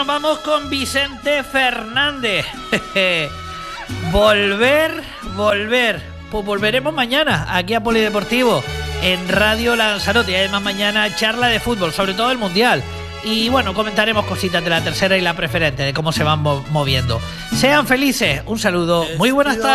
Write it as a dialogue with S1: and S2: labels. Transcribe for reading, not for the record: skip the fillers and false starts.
S1: Vamos con Vicente Fernández. Volver. Pues volveremos mañana aquí a Polideportivo en Radio Lanzarote. Además mañana charla de fútbol, sobre todo el Mundial. Y bueno, comentaremos cositas de la tercera y la preferente, de cómo se van moviendo. Sean felices, un saludo, muy buenas tardes.